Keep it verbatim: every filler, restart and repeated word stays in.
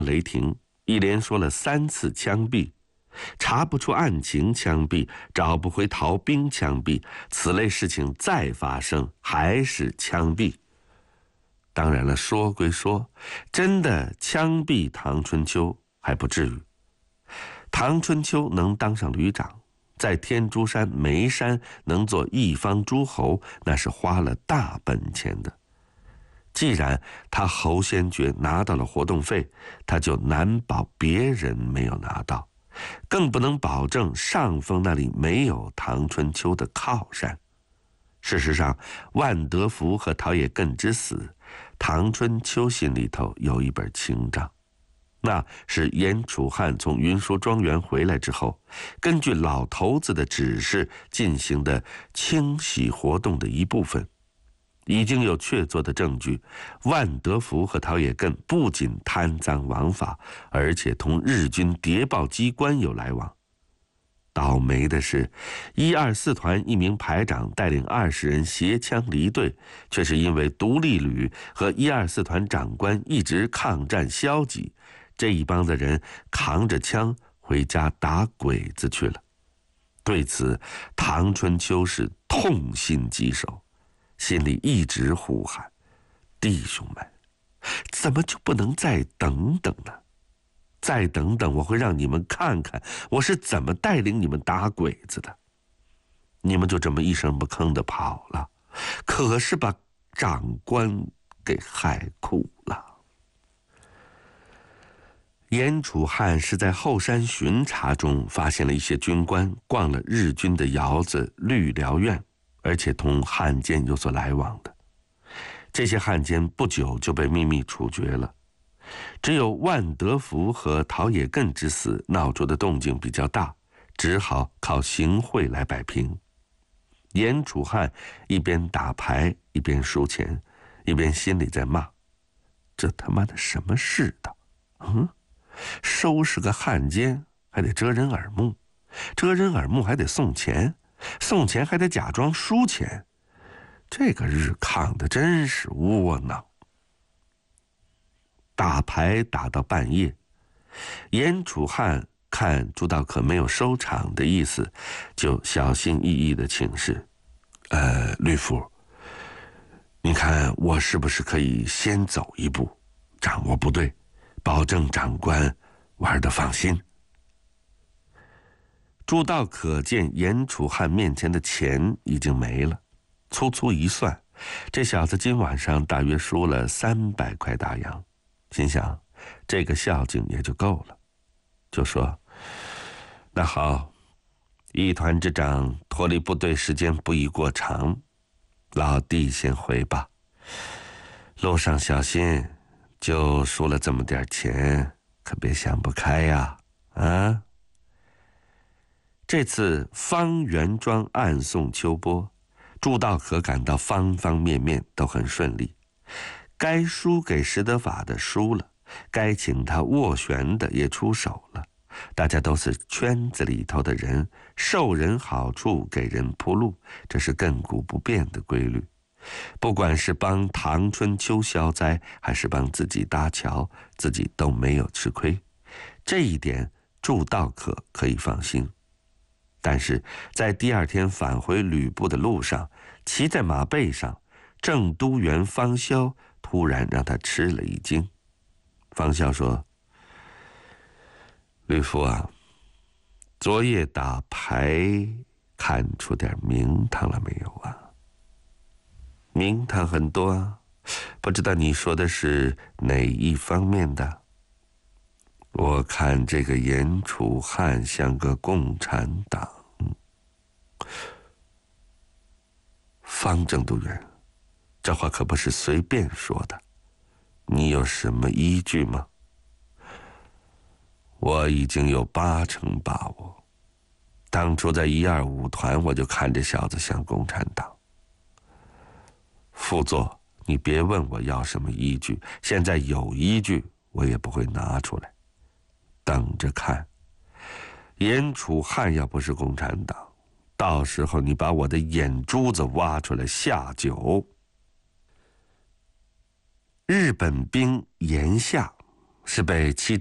雷霆，一连说了三次枪毙，查不出案情枪毙，找不回逃兵枪毙，此类事情再发生还是枪毙。当然了，说归说，真的枪毙唐春秋还不至于。唐春秋能当上旅长，在天竺山眉山能做一方诸侯，那是花了大本钱的。既然他侯先觉拿到了活动费，他就难保别人没有拿到，更不能保证上峰那里没有唐春秋的靠山。事实上，万德福和陶冶艮之死，唐春秋心里头有一本清账，那是严楚汉从云舒庄园回来之后，根据老头子的指示进行的清洗活动的一部分。已经有确凿的证据，万德福和陶冶艮不仅贪赃枉法，而且同日军谍报机关有来往。倒霉的是，一二四团一名排长带领二十人携枪离队，却是因为独立旅和一二四团长官一直抗战消极，这一帮子人扛着枪回家打鬼子去了。对此，唐春秋是痛心疾首，心里一直呼喊：弟兄们，怎么就不能再等等呢？再等等，我会让你们看看我是怎么带领你们打鬼子的。你们就这么一声不吭的跑了，可是把长官给害苦了。严楚汉是在后山巡查中发现了一些军官逛了日军的窑子绿辽院，而且同汉奸有所来往的。这些汉奸不久就被秘密处决了。只有万德福和陶冶艮之死闹出的动静比较大，只好靠行贿来摆平。严楚汉一边打牌一边输钱，一边心里在骂：这他妈的什么世道？嗯，收拾个汉奸还得遮人耳目，遮人耳目还得送钱，送钱还得假装输钱，这个日抗的真是窝囊。打牌打到半夜，严楚汉看朱道可没有收场的意思，就小心翼翼的请示：呃，吕夫，你看我是不是可以先走一步，掌握部队，保证长官玩得放心？朱道可见严楚汉面前的钱已经没了，粗粗一算，这小子今晚上大约输了三百块大洋，心想这个孝敬也就够了，就说：那好，一团之长脱离部队时间不宜过长，老弟先回吧，路上小心，就输了这么点钱，可别想不开呀！啊！这次方圆庄暗送秋波，朱道可感到方方面面都很顺利，该输给石德法的输了，该请他斡旋的也出手了。大家都是圈子里头的人，受人好处，给人铺路，这是亘古不变的规律。不管是帮唐春秋消灾，还是帮自己搭桥，自己都没有吃亏，这一点朱道可可以放心。但是在第二天返回吕布的路上，骑在马背上，郑督员方潇突然让他吃了一惊。方潇说：吕夫啊，昨夜打牌看出点名堂了没有啊？名堂很多啊，不知道你说的是哪一方面的？我看这个严楚汉像个共产党。方正督员，这话可不是随便说的，你有什么依据吗？我已经有八成把握，当初在一二五团我就看这小子像共产党。副座，你别问我要什么依据，现在有依据我也不会拿出来，等着看。严楚汉要不是共产党，到时候你把我的眼珠子挖出来下酒。日本兵严夏是被妻